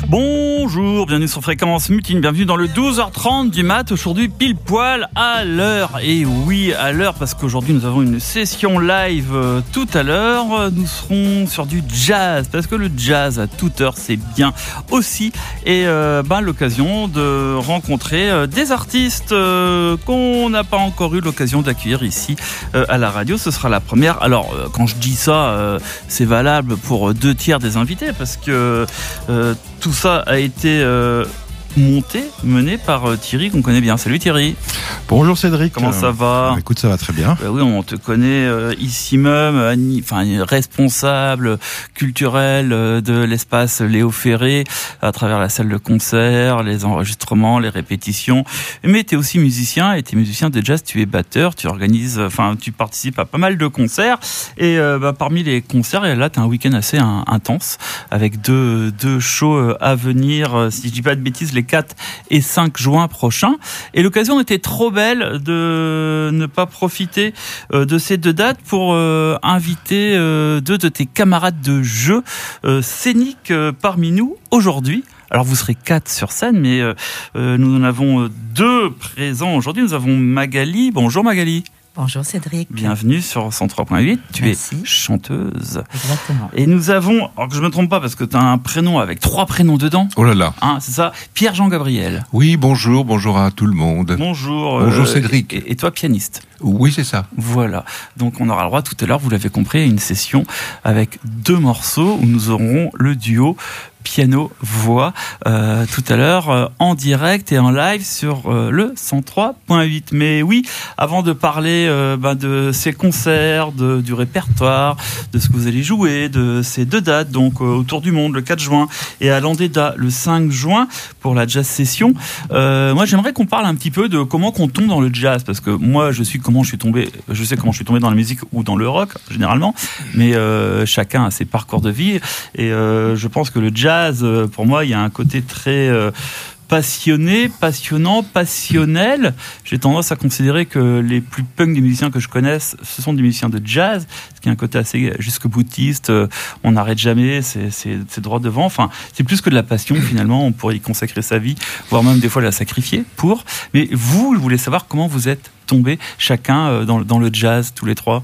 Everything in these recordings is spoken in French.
Bonjour, bienvenue sur Fréquence Mutine, bienvenue dans le 12h30 du mat, aujourd'hui pile poil à l'heure. Et oui, à l'heure parce qu'aujourd'hui nous avons une session live tout à l'heure. Nous serons sur du jazz, parce que le jazz à toute heure c'est bien aussi. Et l'occasion de rencontrer des artistes qu'on n'a pas encore eu l'occasion d'accueillir ici à la radio. Ce sera la première. Alors quand je dis ça, c'est valable pour 2/3 des invités, parce que tout ça a été mené par Thierry, qu'on connaît bien. Salut Thierry. Bonjour Cédric. Comment ça va ? Écoute, ça va très bien. Oui, on te connaît ici même, responsable culturel de l'espace Léo Ferré, à travers la salle de concert, les enregistrements, les répétitions. Mais tu es aussi musicien, et tu es musicien de jazz, tu es batteur, tu participes à pas mal de concerts. Et parmi les concerts, là, tu as un week-end assez intense, avec deux shows à venir, si je dis pas de bêtises, les 4 et 5 juin prochains. Et l'occasion était trop belle de ne pas profiter de ces deux dates pour inviter deux de tes camarades de jeu scéniques parmi nous aujourd'hui. Alors vous serez 4 sur scène, mais nous en avons 2 présents aujourd'hui. Nous avons Magali. Bonjour Magali. Bonjour Cédric. Bienvenue sur 103.8. Tu Merci. Es chanteuse. Exactement. Et nous avons, alors que je me trompe pas parce que tu as un prénom avec 3 prénoms dedans. Oh là là. Hein, c'est ça, Pierre-Jean Gabriel. Oui, bonjour à tout le monde. Bonjour. Bonjour Cédric. Et toi, pianiste. Oui, c'est ça. Voilà. Donc on aura le droit tout à l'heure, vous l'avez compris, à une session avec 2 morceaux où nous aurons le duo piano-voix tout à l'heure en direct et en live sur le 103.8. Mais oui, avant de parler de ces concerts, du répertoire, de ce que vous allez jouer, de ces 2 dates, donc autour du monde le 4 juin et à l'Andeda le 5 juin pour la jazz session, moi j'aimerais qu'on parle un petit peu de comment qu'on tombe dans le jazz, parce que moi je sais comment je suis tombé dans la musique ou dans le rock généralement, mais chacun a ses parcours de vie, et je pense que le jazz, pour moi, il y a un côté très passionné, passionnant, passionnel. J'ai tendance à considérer que les plus punk des musiciens que je connaisse, ce sont des musiciens de jazz, ce qui a un côté assez jusque-boutiste, on n'arrête jamais, c'est droit devant. Enfin, c'est plus que de la passion, finalement, on pourrait y consacrer sa vie, voire même des fois la sacrifier pour. Mais vous, je voulais savoir comment vous êtes tombés chacun dans le jazz, tous les 3.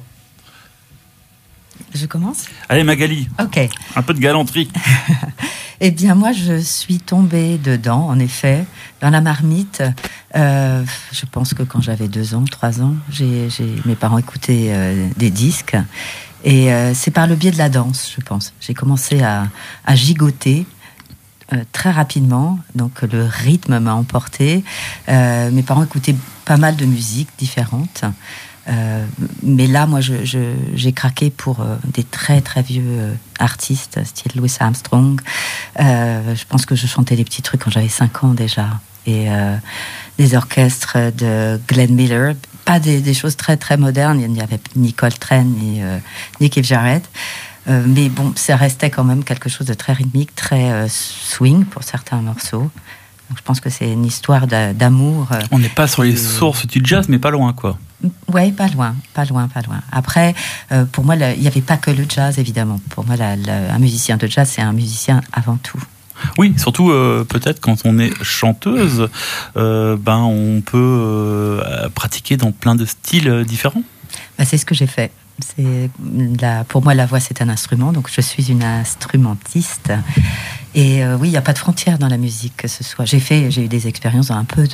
Je commence ? Allez Magali, Ok. un peu de galanterie. Eh bien, moi, je suis tombée dedans, en effet, dans la marmite. Je pense que quand j'avais 2 ans, 3 ans, mes parents écoutaient des disques. Et c'est par le biais de la danse, je pense. J'ai commencé à gigoter très rapidement. Donc, le rythme m'a emporté. Mes parents écoutaient pas mal de musiques différentes. Mais là, moi, j'ai craqué pour des très très vieux artistes, style Louis Armstrong. Je pense que je chantais des petits trucs quand j'avais 5 ans déjà. Et des orchestres de Glenn Miller, pas des choses très très modernes. Il n'y avait ni Coltrane ni Keith Jarrett. Mais bon, ça restait quand même quelque chose de très rythmique, très swing pour certains morceaux. Donc je pense que c'est une histoire d'amour. On n'est pas sur les sources du jazz, mais pas loin, quoi. Oui, pas loin. Après, pour moi, il n'y avait pas que le jazz, évidemment. Pour moi, un musicien de jazz, c'est un musicien avant tout. Oui, surtout peut-être quand on est chanteuse, on peut pratiquer dans plein de styles différents. C'est ce que j'ai fait. Pour moi, la voix, c'est un instrument, donc je suis une instrumentiste. Et oui, il n'y a pas de frontières dans la musique, que ce soit. J'ai eu des expériences dans un peu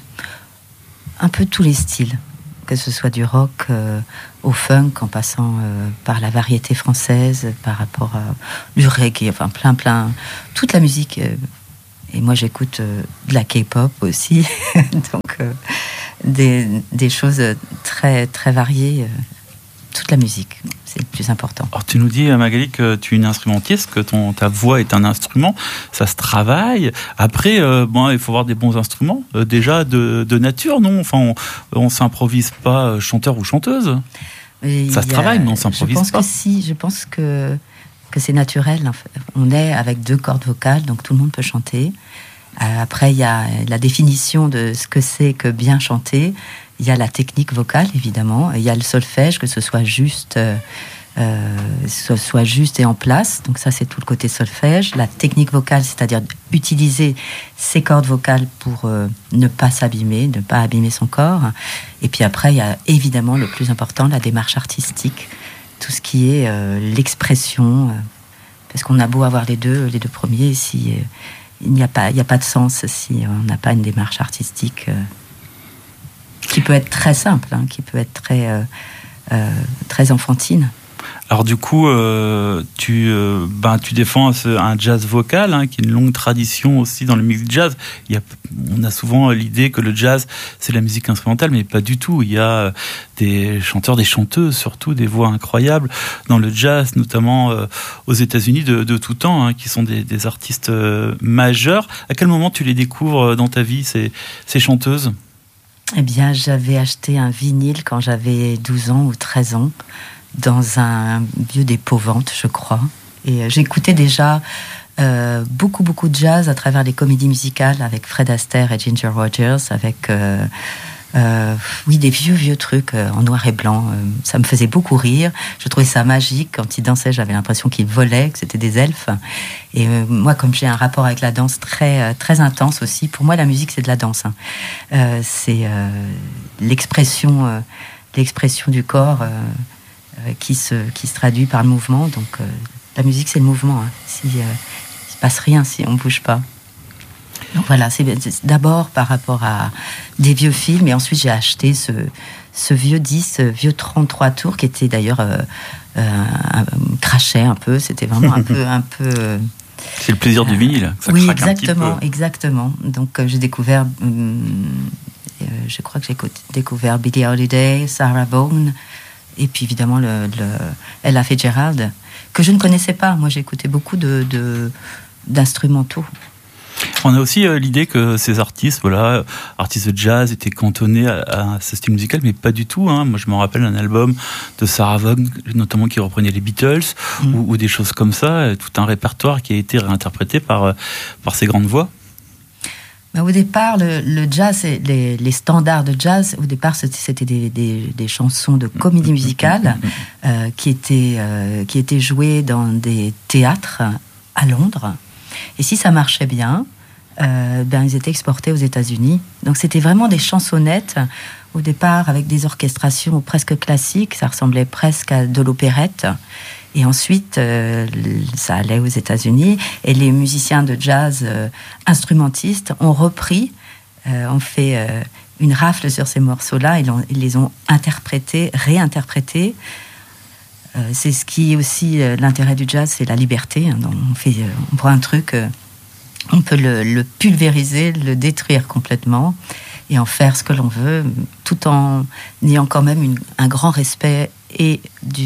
tous les styles, que ce soit du rock au funk, en passant par la variété française, par rapport à du reggae, enfin plein, toute la musique. Et moi, j'écoute de la K-pop aussi, donc des choses très très variées. Toute la musique, c'est le plus important. Alors tu nous dis, Magali, que tu es une instrumentiste, que ta voix est un instrument, ça se travaille. Après, il faut avoir des bons instruments, déjà de nature, non ? Enfin, on s'improvise pas chanteur ou chanteuse. Ça se travaille, mais on s'improvise pas. Je pense que c'est naturel. En fait. On est avec 2 cordes vocales, donc tout le monde peut chanter. Après, il y a la définition de ce que c'est que bien chanter. Il y a la technique vocale, évidemment. Il y a le solfège, que ce soit juste soit juste et en place. Donc ça, c'est tout le côté solfège. La technique vocale, c'est-à-dire utiliser ses cordes vocales pour ne pas s'abîmer, ne pas abîmer son corps. Et puis après, il y a évidemment le plus important, la démarche artistique, tout ce qui est l'expression. Parce qu'on a beau avoir les deux premiers, si il n'y a pas de sens si on n'a pas une démarche artistique qui peut être très simple, qui peut être très enfantine. Alors du coup, tu défends un jazz vocal, qui est une longue tradition aussi dans le mix jazz. On a souvent l'idée que le jazz, c'est la musique instrumentale, mais pas du tout. Il y a des chanteurs, des chanteuses, surtout des voix incroyables dans le jazz, notamment aux États-Unis de tout temps, qui sont des artistes majeurs. À quel moment tu les découvres dans ta vie, ces chanteuses ? Eh bien, j'avais acheté un vinyle quand j'avais 12 ans ou 13 ans. Dans un vieux dépôt-vente, je crois. Et j'écoutais déjà beaucoup de jazz à travers les comédies musicales avec Fred Astaire et Ginger Rogers, avec des vieux trucs en noir et blanc. Ça me faisait beaucoup rire. Je trouvais ça magique. Quand ils dansaient, j'avais l'impression qu'ils volaient, que c'était des elfes. Et moi, comme j'ai un rapport avec la danse très intense aussi, pour moi, la musique, c'est de la danse. C'est l'expression du corps qui se traduit par le mouvement. Donc la musique, c'est le mouvement. Il se passe rien si on bouge pas. Donc voilà, c'est d'abord par rapport à des vieux films, et ensuite j'ai acheté ce vieux 10, ce vieux 33 tours qui était d'ailleurs crachait un peu. C'était vraiment un peu. C'est le plaisir du vinyle. Ça oui, craque exactement. Donc j'ai découvert. Je crois que j'ai découvert Billie Holiday, Sarah Vaughan. Et puis évidemment Ella Fitzgerald, que je ne connaissais pas. Moi, j'écoutais beaucoup d'instrumentaux. On a aussi l'idée que ces artistes, artistes de jazz, étaient cantonnés à ce style musical, mais pas du tout. Moi, je me rappelle un album de Sarah Vaughan, notamment qui reprenait les Beatles, ou des choses comme ça, tout un répertoire qui a été réinterprété par ces grandes voix. Au départ, le jazz, les standards de jazz, au départ, c'était des chansons de comédie musicale qui étaient jouées dans des théâtres à Londres. Et si ça marchait bien, ils étaient exportés aux États-Unis. Donc c'était vraiment des chansonnettes, au départ avec des orchestrations presque classiques, ça ressemblait presque à de l'opérette. Et ensuite, ça allait aux États-Unis, et les musiciens de jazz instrumentistes ont repris, ont fait une rafle sur ces morceaux-là, ils les ont réinterprétés. C'est ce qui est aussi l'intérêt du jazz, c'est la liberté. On prend un truc, on peut le pulvériser, le détruire complètement, et en faire ce que l'on veut, tout en ayant quand même un grand respect et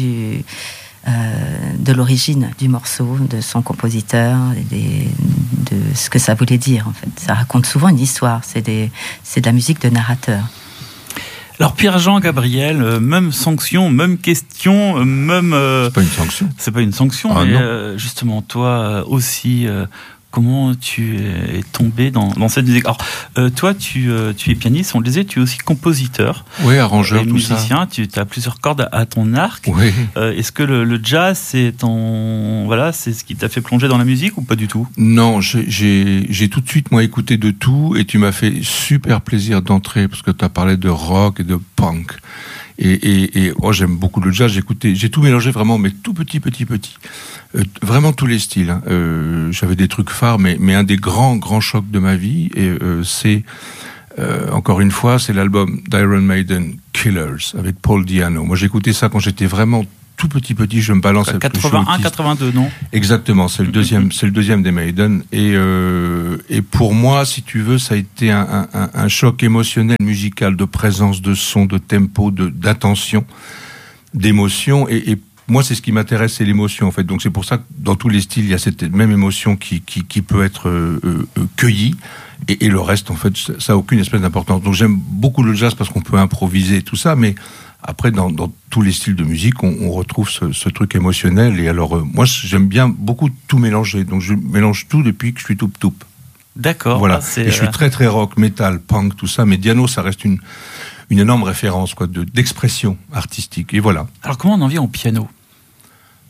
de l'origine du morceau, de son compositeur, de ce que ça voulait dire, en fait. Ça raconte souvent une histoire, c'est de la musique de narrateur. Alors Pierre-Jean Gabriel, même sanction, même question, même... C'est pas une sanction. C'est pas une sanction, mais justement, toi aussi... Comment tu es tombé dans cette musique ? Alors, toi, tu es pianiste, on le disait, tu es aussi compositeur. Oui, arrangeur, tout ça. Musicien, tu as plusieurs cordes à ton arc. Oui. Est-ce que le jazz, c'est ce qui t'a fait plonger dans la musique ou pas du tout ? Non, j'ai tout de suite, moi, écouté de tout, et tu m'as fait super plaisir d'entrer, parce que tu as parlé de rock et de punk. Et j'aime beaucoup le jazz, j'ai tout mélangé vraiment, mais tout petit. Vraiment tous les styles. J'avais des trucs phares, mais un des grands chocs de ma vie, c'est, encore une fois, c'est l'album d'Iron Maiden, Killers, avec Paul Di'Anno. Moi, j'écoutais ça quand j'étais vraiment tout petit, je me balance. 81, 82, non ? Exactement, c'est le deuxième des Maiden. Et pour moi, si tu veux, ça a été un choc émotionnel, musical, de présence, de son, de tempo, d'attention, d'émotion. Et moi, c'est ce qui m'intéresse, c'est l'émotion, en fait. Donc c'est pour ça que dans tous les styles, il y a cette même émotion qui peut être cueillie. Et le reste, en fait, ça a aucune espèce d'importance. Donc j'aime beaucoup le jazz parce qu'on peut improviser tout ça, mais après, dans tous les styles de musique, on retrouve ce truc émotionnel. Et alors, moi, j'aime bien beaucoup tout mélanger. Donc je mélange tout depuis que je suis tout. D'accord. Voilà. Et je suis très rock, metal, punk, tout ça. Mais Di'Anno, ça reste une énorme référence, d'expression artistique. Et voilà. Alors comment on en vient au piano ?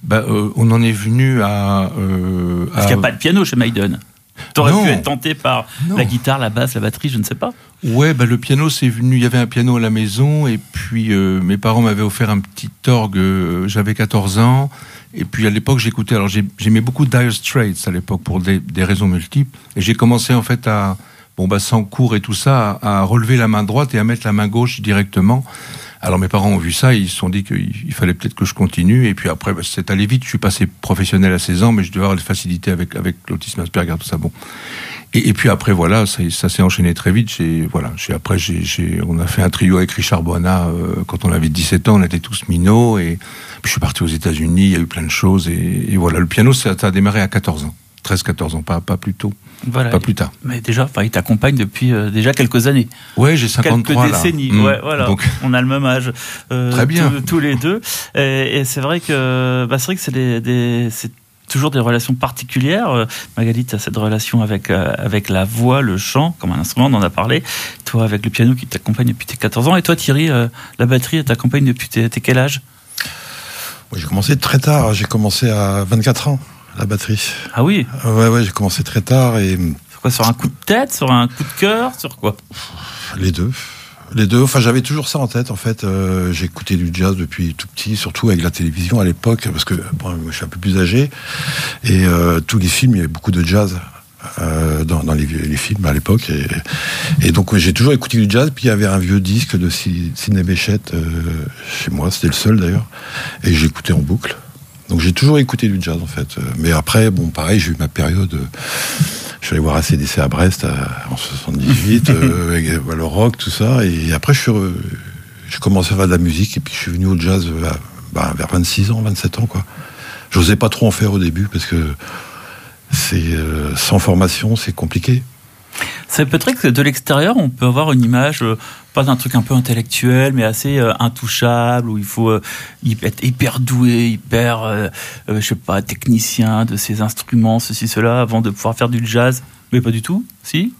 On en est venu à... Parce qu'il n'y a pas de piano chez Maiden. T'aurais pu être tenté par la guitare, la basse, la batterie, je ne sais pas. Ouais, le piano, c'est venu. Il y avait un piano à la maison, et puis mes parents m'avaient offert un petit orgue. J'avais 14 ans, et puis à l'époque, j'écoutais. Alors, j'aimais beaucoup Dire Straits à l'époque pour des raisons multiples, et j'ai commencé en fait à, sans cours et tout ça, à relever la main droite et à mettre la main gauche directement. Alors mes parents ont vu ça, ils se sont dit qu'il fallait peut-être que je continue, et puis après c'est allé vite. Je suis passé professionnel à 16 ans, mais je devais avoir des facilités avec l'autisme Asperger, tout ça. Bon. Et puis après voilà, ça s'est enchaîné très vite. Après on a fait un trio avec Richard Boina quand on avait 17 ans, on était tous minots, et puis je suis parti aux États-Unis. Il y a eu plein de choses, et voilà. Le piano ça a démarré à 14 ans. 13-14 ans, pas plus tôt. Voilà. Pas plus tard. Mais déjà, il t'accompagne depuis déjà quelques années. Ouais, j'ai 53 quelques décennies. Là. Ouais, voilà. Donc, on a le même âge. Très bien. Tous les deux. Et c'est vrai que c'est toujours des relations particulières. Magali, tu as cette relation avec la voix, le chant, comme un instrument, on en a parlé. Toi, avec le piano qui t'accompagne depuis tes 14 ans. Et toi, Thierry, la batterie, elle t'accompagne depuis tes quel âge? J'ai commencé très tard. J'ai commencé à 24 ans. La batterie. Ah oui. Ouais, j'ai commencé très tard et. Sur quoi? Sur un coup de tête, sur un coup de cœur, sur quoi? Les deux. Enfin, j'avais toujours ça en tête. En fait, j'écoutais du jazz depuis tout petit, surtout avec la télévision à l'époque, parce que je suis un peu plus âgé. Et tous les films, il y avait beaucoup de jazz dans les films à l'époque. Et donc, j'ai toujours écouté du jazz. Puis il y avait un vieux disque de Sidney Bechet chez moi. C'était le seul d'ailleurs. Et j'écoutais en boucle. Donc j'ai toujours écouté du jazz en fait. Mais après, pareil, j'ai eu ma période. Je suis allé voir AC/DC à Brest en 78, le rock, tout ça. Et après, j'ai commencé à faire de la musique et puis je suis venu au jazz vers 26 ans, 27 ans quoi. J'osais pas trop en faire au début parce que c'est sans formation, c'est compliqué. C'est peut-être que de l'extérieur, on peut avoir une image, pas d'un truc un peu intellectuel, mais assez intouchable, où il faut être hyper doué, hyper, je sais pas, technicien de ses instruments, ceci, cela, avant de pouvoir faire du jazz. Mais pas du tout, si?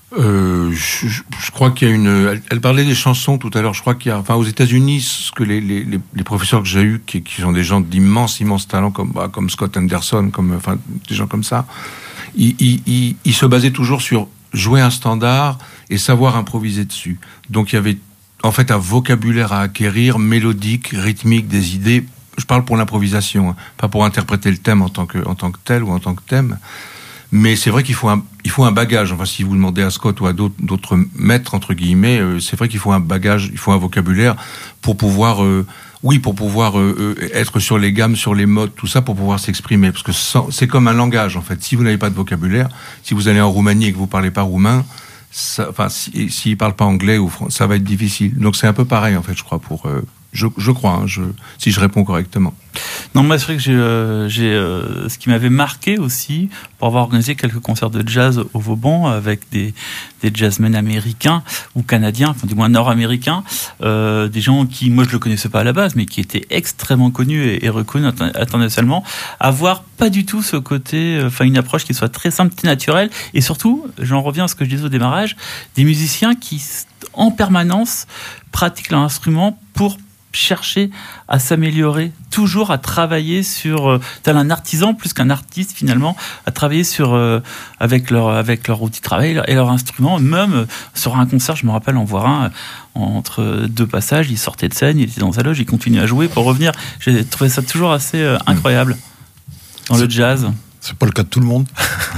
Je crois qu'il y a elle parlait des chansons tout à l'heure. Je crois qu'il y a, aux États-Unis, ce que les professeurs que j'ai eus, qui sont des gens d'immense talent, comme Scott Anderson, des gens comme ça, ils se basaient toujours sur jouer un standard et savoir improviser dessus. Donc il y avait en fait un vocabulaire à acquérir, mélodique, rythmique, des idées. Je parle pour l'improvisation, pas pour interpréter le thème en tant que tel ou en tant que thème. Mais c'est vrai qu'il faut un bagage. Enfin, si vous demandez à Scott ou à d'autres maîtres entre guillemets, c'est vrai qu'il faut un bagage, il faut un vocabulaire pour pouvoir être sur les gammes, sur les modes, tout ça, pour pouvoir s'exprimer. Parce que c'est comme un langage, en fait. Si vous n'avez pas de vocabulaire, si vous allez en Roumanie et que vous parlez pas roumain, s'ils parlent pas anglais ou français, ça va être difficile. Donc c'est un peu pareil, en fait, je crois, je crois, si je réponds correctement. Non, moi, c'est vrai que j'ai ce qui m'avait marqué aussi, pour avoir organisé quelques concerts de jazz au Vauban avec des jazzmen américains ou canadiens, enfin du moins nord-américains, des gens qui, moi je le connaissais pas à la base, mais qui étaient extrêmement connus et reconnus internationalement, avoir pas du tout ce côté, une approche qui soit très simple, très naturelle, et surtout, j'en reviens à ce que je disais au démarrage, des musiciens qui en permanence pratiquent leur instrument pour chercher à s'améliorer, toujours à travailler sur, tel un artisan plus qu'un artiste finalement, à travailler sur avec leur outil de travail et leur instrument. Même sur un concert, je me rappelle en voir un entre deux passages, il sortait de scène, il était dans sa loge, il continuait à jouer pour revenir. J'ai trouvé ça toujours assez incroyable dans le jazz. C'est pas le cas de tout le monde.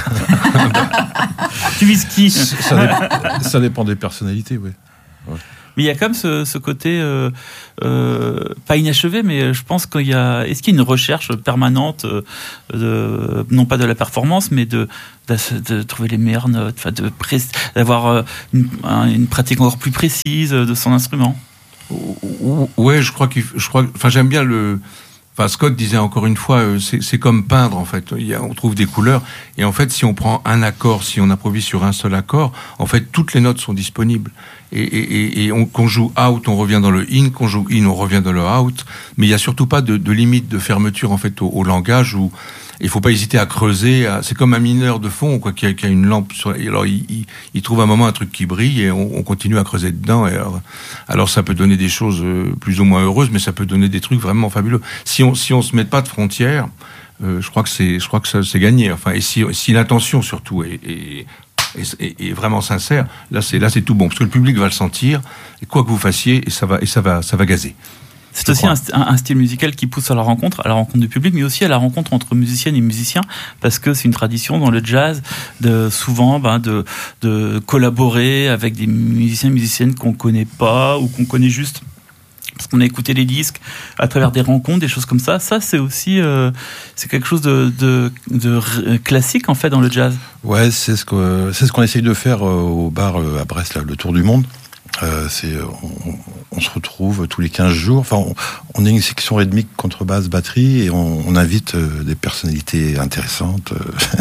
Tu vises qui? Ça dépend des personnalités, oui. Ouais. Mais il y a comme ce côté pas inachevé, mais je pense qu'il y a. Est-ce qu'il y a une recherche permanente non pas de la performance, mais de trouver les meilleures notes, d'avoir une pratique encore plus précise de son instrument? Ouais, je crois. J'aime bien le. Scott disait encore une fois, c'est comme peindre en fait. On trouve des couleurs et en fait, si on prend un accord, si on improvise sur un seul accord, en fait, toutes les notes sont disponibles. Et qu'on joue out, on revient dans le in, qu'on joue in, on revient dans le out. Mais il y a surtout pas de limite de fermeture en fait au langage Il faut pas hésiter à creuser. C'est comme un mineur de fond, quoi, qui a une lampe sur. Alors il trouve un moment un truc qui brille et on continue à creuser dedans. Et alors ça peut donner des choses plus ou moins heureuses, mais ça peut donner des trucs vraiment fabuleux. Si on se met pas de frontières, je crois que c'est gagné. Enfin, et si l'intention surtout est vraiment sincère, là c'est tout bon, parce que le public va le sentir. Et quoi que vous fassiez, et ça va gazer. C'est aussi un style musical qui pousse à la rencontre du public, mais aussi à la rencontre entre musiciennes et musiciens, parce que c'est une tradition dans le jazz souvent de collaborer avec des musiciens et musiciennes qu'on connaît pas ou qu'on connaît juste parce qu'on a écouté les disques à travers des rencontres, des choses comme ça. Ça, c'est aussi c'est quelque chose de classique en fait dans le jazz. Ouais, c'est ce qu'on essaye de faire au bar à Brest, là, le Tour du Monde. On se retrouve tous les 15 jours. Enfin, on a une section rythmique, contrebasse, batterie, et on invite des personnalités intéressantes.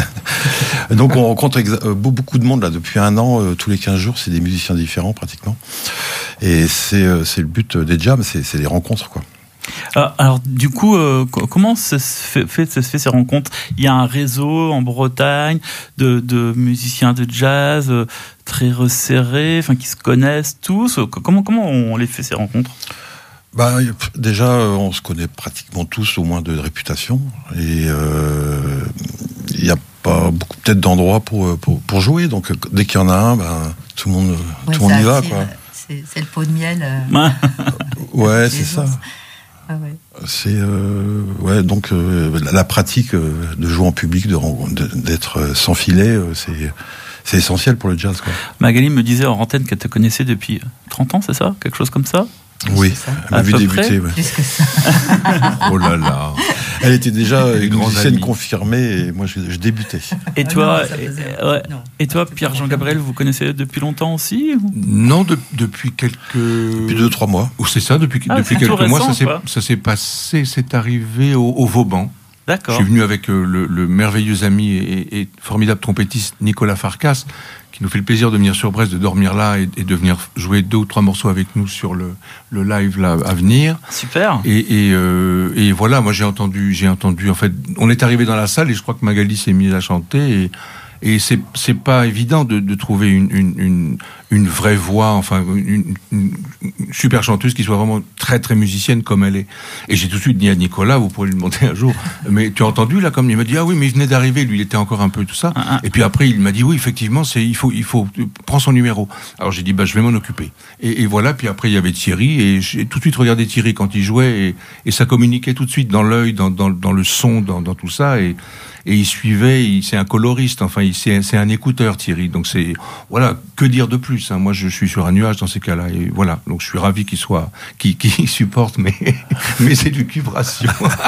Donc, on rencontre beaucoup de monde là depuis un an. Tous les 15 jours, c'est des musiciens différents pratiquement. Et c'est le but des jams, c'est les rencontres, quoi. Alors du coup, comment se fait ces rencontres ? Il y a un réseau en Bretagne de musiciens de jazz très resserrés, enfin qui se connaissent tous. Comment on les fait ces rencontres ? Déjà, on se connaît pratiquement tous, au moins de réputation, et il n'y a pas beaucoup peut-être d'endroits pour jouer. Donc dès qu'il y en a un, tout le monde y va, quoi. C'est le pot de miel. Ouais, c'est ça. Ah ouais. C'est donc la pratique de jouer en public, d'être sans filet, c'est essentiel pour le jazz, quoi. Magali me disait en antenne qu'elle te connaissait depuis 30 ans, c'est ça ? Quelque chose comme ça ? Oui, elle m'a vu débuter. Ouais. Plus que ça. Oh là là. Elle était déjà une musicienne confirmée et moi je débutais. Et toi, Pierre-Jean Gabriel, vous connaissez depuis longtemps aussi ? Non, depuis 2-3 mois. Ou c'est ça, depuis quelques mois, ça s'est passé, c'est arrivé au Vauban. D'accord. Je suis venu avec le merveilleux ami et formidable trompettiste Nicolas Farkas, qui nous fait le plaisir de venir sur Brest, de dormir là et de venir jouer 2 ou 3 morceaux avec nous sur le live là à venir. Super. Et voilà, moi j'ai entendu en fait, on est arrivé dans la salle et je crois que Magali s'est mise à chanter et c'est pas évident de trouver une vraie voix, enfin une super chanteuse qui soit vraiment très très musicienne comme elle est. Et j'ai tout de suite dit à Nicolas, vous pourrez lui demander un jour, mais tu as entendu là, comme il m'a dit, ah oui, mais il venait d'arriver, lui il était encore un peu tout ça. Et puis après il m'a dit, oui effectivement, il faut prends son numéro. Alors j'ai dit, je vais m'en occuper. Et voilà, puis après il y avait Thierry et j'ai tout de suite regardé Thierry quand il jouait et ça communiquait tout de suite dans l'œil, dans le son, dans tout ça et il suivait, c'est un coloriste, enfin c'est un écouteur Thierry, donc voilà, que dire de plus, hein. Moi je suis sur un nuage dans ces cas-là et voilà, donc je suis ravi qu'il supporte mais c'est du cubration.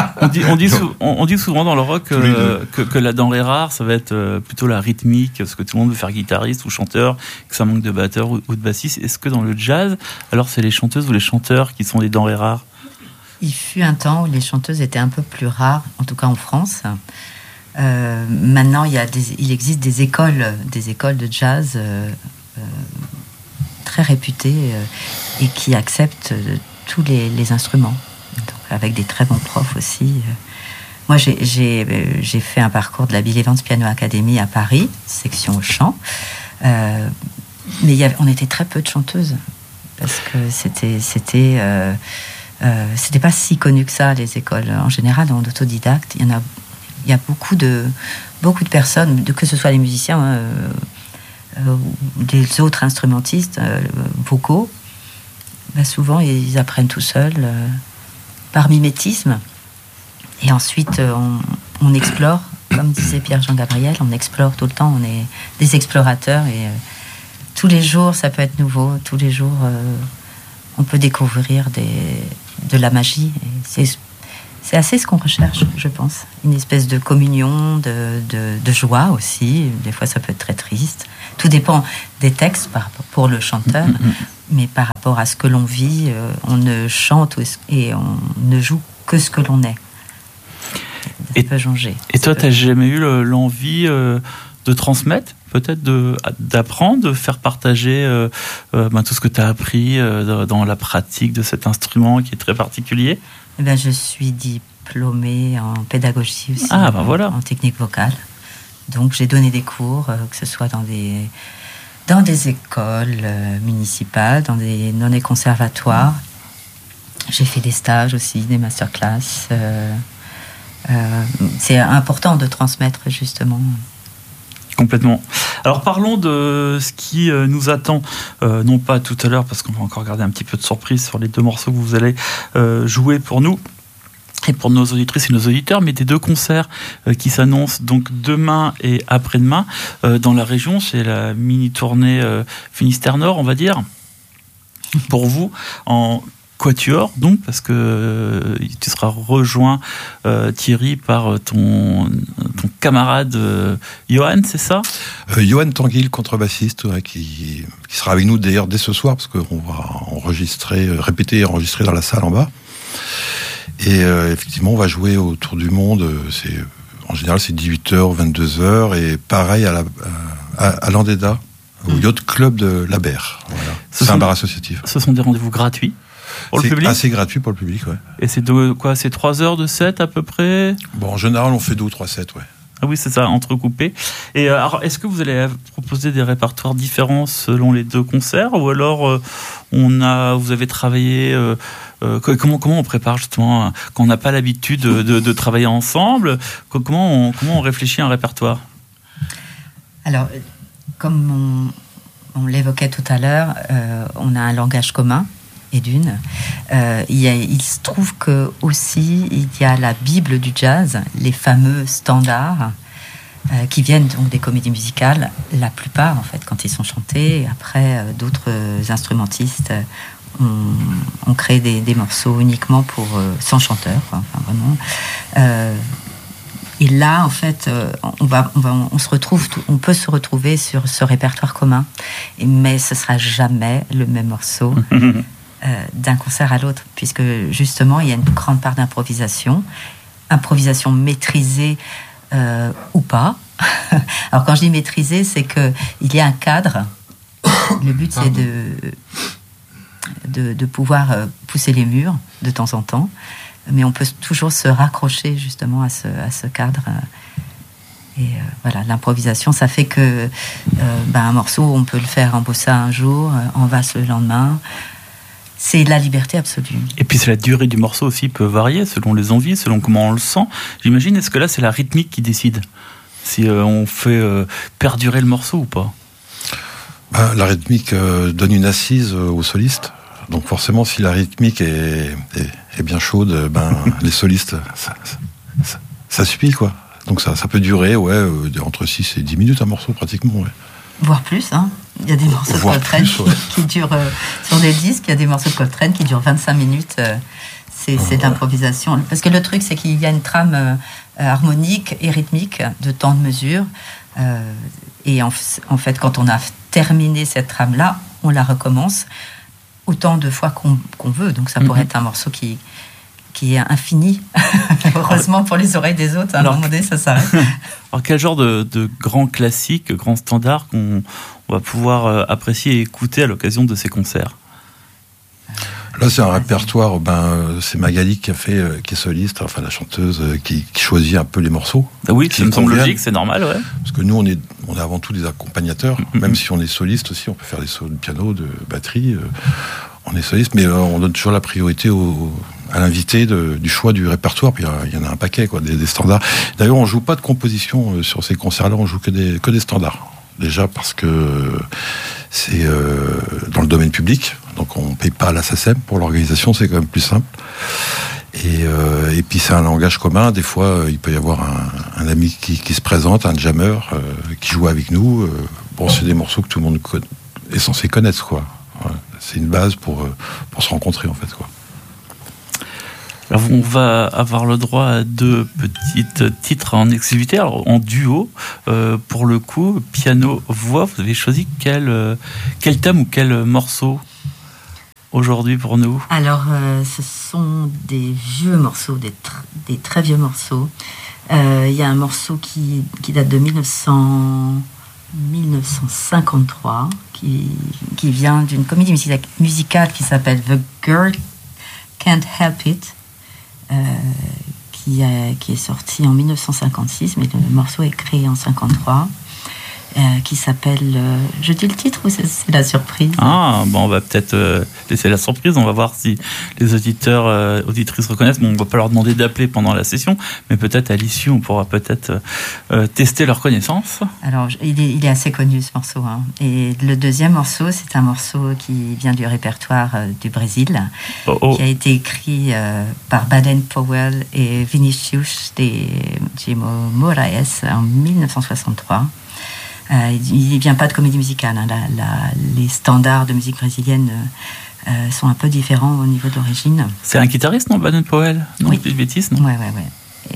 on dit souvent dans le rock que la denrée rare ça va être plutôt la rythmique, parce que tout le monde veut faire guitariste ou chanteur, que ça manque de batteur ou de bassiste. Est-ce que dans le jazz, alors c'est les chanteuses ou les chanteurs qui sont les denrées rares ? Il fut un temps où les chanteuses étaient un peu plus rares, en tout cas en France. Maintenant, il existe des écoles de jazz très réputées et qui acceptent tous les instruments, donc, avec des très bons profs aussi. Moi, j'ai fait un parcours de la Bill Evans Piano Academy à Paris, section chant, mais on était très peu de chanteuses parce que c'était pas si connu que ça, les écoles. En général, en autodidacte, il y a beaucoup de personnes, que ce soit les musiciens ou des autres instrumentistes vocaux, souvent ils apprennent tout seuls par mimétisme. Et ensuite, on explore, comme disait Pierre-Jean Gabriel, on explore tout le temps, on est des explorateurs et tous les jours ça peut être nouveau, tous les jours on peut découvrir de la magie. Et c'est assez ce qu'on recherche, je pense. Une espèce de communion, de joie aussi. Des fois, ça peut être très triste. Tout dépend des textes pour le chanteur. Mais par rapport à ce que l'on vit, on ne chante et on ne joue que ce que l'on est. Ça peut changer. Et toi, tu n'as jamais eu l'envie de transmettre, peut-être d'apprendre, de faire partager tout ce que tu as appris dans la pratique de cet instrument qui est très particulier ? Je suis dit diplômée en pédagogie aussi, voilà. en technique vocale. Donc j'ai donné des cours, que ce soit dans des écoles municipales, dans des conservatoires. J'ai fait des stages aussi, des masterclass. C'est important de transmettre justement. Complètement. Alors parlons de ce qui nous attend, non pas tout à l'heure, parce qu'on va encore garder un petit peu de surprise sur les 2 morceaux que vous allez jouer pour nous et pour nos auditrices et nos auditeurs, mais des 2 concerts qui s'annoncent donc demain et après-demain dans la région. C'est la mini-tournée Finistère Nord, on va dire, pour vous, en quatuor, donc, parce que tu seras rejoint, Thierry, par ton camarade Johan, c'est ça ? Johan Tanguy, contrebassiste, qui sera avec nous d'ailleurs dès ce soir, parce qu'on va répéter et enregistrer dans la salle en bas. Et effectivement, on va jouer autour du monde. En général, c'est 18h, 22h, et pareil à l'Andeda, au Yacht Club de la Berre. Voilà. C'est un bar associatif. Ce sont des rendez-vous gratuits pour le public ? C'est assez gratuit pour le public, ouais. Et c'est c'est 3 heures de set à peu près ? Bon, en général, on fait 2 ou 3 sets, ouais. Ah oui, c'est ça, entrecoupé. Et alors, est-ce que vous allez proposer des répertoires différents selon les 2 concerts, ou alors vous avez travaillé comment on prépare justement quand on n'a pas l'habitude de travailler ensemble, comment on réfléchit à un répertoire ? Alors, comme on l'évoquait tout à l'heure, on a un langage commun. Et il se trouve que aussi il y a la Bible du jazz, les fameux standards qui viennent donc des comédies musicales, la plupart en fait quand ils sont chantés. Après, d'autres instrumentistes ont créé des morceaux uniquement pour sans chanteur, enfin vraiment. Et là, en fait, on peut se retrouver sur ce répertoire commun, mais ce sera jamais le même morceau. D'un concert à l'autre, puisque justement il y a une grande part d'improvisation maîtrisée ou pas. Alors quand je dis maîtrisée, c'est qu'il y a un cadre. Le but c'est de pouvoir pousser les murs de temps en temps, mais on peut toujours se raccrocher justement à ce cadre. Et voilà, l'improvisation, ça fait que un morceau, on peut le faire en bossa un jour, en basse le lendemain. C'est la liberté absolue. Et puis c'est la durée du morceau aussi peut varier selon les envies, selon comment on le sent. J'imagine, est-ce que là c'est la rythmique qui décide si on fait perdurer le morceau ou pas ? La rythmique donne une assise au soliste. Donc forcément, si la rythmique est bien chaude, les solistes, ça suffit, quoi. Donc ça peut durer entre 6 et 10 minutes un morceau pratiquement, ouais. Voire plus, hein. Il y a des morceaux de Coltrane qui durent sur des disques, il y a des morceaux de Coltrane qui durent 25 minutes. C'est de l'improvisation. Parce que le truc, c'est qu'il y a une trame harmonique et rythmique de temps de mesure. Et en fait, quand on a terminé cette trame-là, on la recommence autant de fois qu'on veut. Donc ça pourrait être un morceau qui est infini. Heureusement pour les oreilles des autres, à un moment donné, ça s'arrête. Alors quel genre de grands classiques, grands standards qu'on va pouvoir apprécier et écouter à l'occasion de ces concerts ? Là, c'est un répertoire. C'est Magali qui est soliste, enfin la chanteuse qui choisit un peu les morceaux. Ah oui, ça me semble logique, c'est normal, ouais. Parce que nous, on est avant tout des accompagnateurs. Même si on est soliste aussi, on peut faire des solos de piano, de batterie. On est soliste, mais on donne toujours la priorité à l'invité du choix du répertoire. Puis il y en a un paquet, quoi, des standards. D'ailleurs, on joue pas de composition sur ces concerts-là. On joue que des standards. Déjà parce que c'est dans le domaine public, donc on paye pas à la SACEM pour l'organisation, c'est quand même plus simple. Et puis c'est un langage commun. Des fois, il peut y avoir un ami qui se présente, un jammer qui joue avec nous. C'est des morceaux que tout le monde est censé connaître, quoi. Voilà. C'est une base pour se rencontrer, en fait, quoi. Alors, on va avoir le droit à 2 petits titres en exclusivité, alors en duo. Pour le coup, piano-voix, vous avez choisi quel thème ou quel morceau aujourd'hui pour nous ? Alors, ce sont des vieux morceaux, des très vieux morceaux. Il y a un morceau qui date de 1953, qui vient d'une comédie musicale qui s'appelle The Girl Can't Help It, qui est sorti en 1956, mais le morceau est créé en 53. Qui s'appelle... je dis le titre ou c'est la surprise? On va peut-être laisser la surprise. On va voir si les auditeurs, auditrices reconnaissent. Bon, on ne va pas leur demander d'appeler pendant la session, mais peut-être à l'issue, on pourra peut-être tester leur connaissance. Alors, il est assez connu, ce morceau. Hein. Et le deuxième morceau, c'est un morceau qui vient du répertoire du Brésil, qui a été écrit par Baden-Powell et Vinicius de Moraes en 1963. Il ne vient pas de comédie musicale. Hein. Les standards de musique brésilienne sont un peu différents au niveau d'origine. C'est un guitariste, non, Baden-Powell? Non, oui. Bêtise, non? Ouais. Et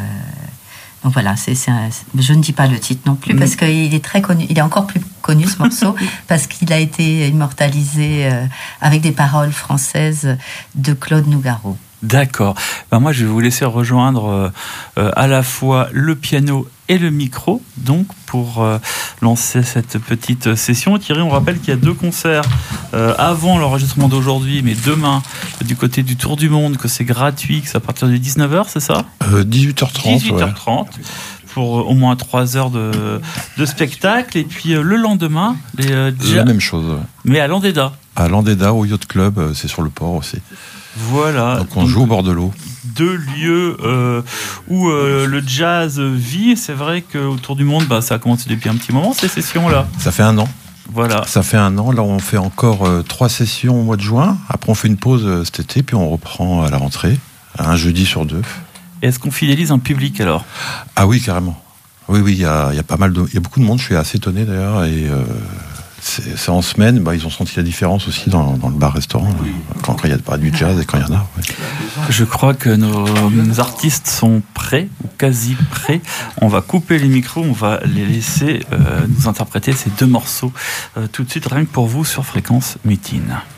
donc voilà, je ne dis pas le titre non plus, parce qu'il est très connu. Il est encore plus connu, ce morceau, parce qu'il a été immortalisé avec des paroles françaises de Claude Nougaro. D'accord. Moi, je vais vous laisser rejoindre à la fois le piano et le micro, donc pour lancer cette petite session. Thierry, on rappelle qu'il y a 2 concerts avant l'enregistrement d'aujourd'hui, mais demain, du côté du Tour du Monde, que c'est gratuit, que c'est à partir de 19h, c'est ça? 18h30. 18h30. Ouais. Pour au moins 3 heures de spectacle. Et puis le lendemain, la même chose. Ouais. Mais à Landéda. À Landéda, au Yacht Club, c'est sur le port aussi. Voilà. Donc on joue au bord de l'eau. 2 lieux où le jazz vit. C'est vrai qu'autour du monde, ça a commencé depuis un petit moment, ces sessions-là. Ça fait 1 an. Voilà. Ça fait 1 an. Là, on fait encore 3 sessions au mois de juin. Après, on fait une pause cet été, puis on reprend à la rentrée, un jeudi sur 2. Et est-ce qu'on fidélise un public alors? Ah oui, carrément. Oui, il y a pas mal il y a beaucoup de monde. Je suis assez étonné d'ailleurs. Et c'est en semaine, ils ont senti la différence aussi dans le bar-restaurant, quand il y a pas du jazz et quand il y en a. Ouais. Je crois que nos artistes sont prêts, ou quasi prêts. On va couper les micros, on va les laisser nous interpréter ces 2 morceaux tout de suite, rien que pour vous, sur Fréquence Mutine.